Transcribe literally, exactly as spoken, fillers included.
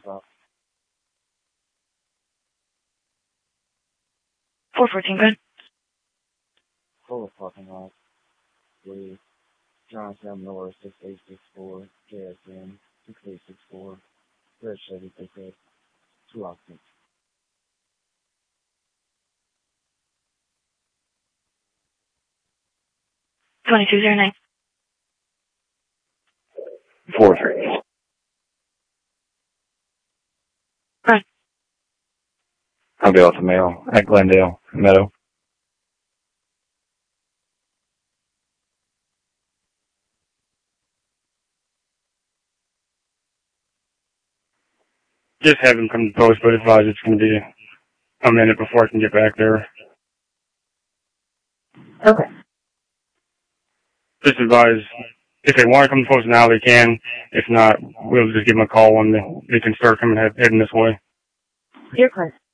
o'clock. four fourteen, good. Full parking lot. With John Sam Norris, six eight six four, J S M, six eight six four, Red Chevy pickup, two occupants. twenty-two oh nine. four three. Right. I'll be off the mail at Glendale Meadow. Just have him come to post, but advise it's going to be a minute before I can get back there. Okay. Just advise, if they want to come to post now, they can. If not, we'll just give them a call when they, they can start coming head, heading this way. You're clear.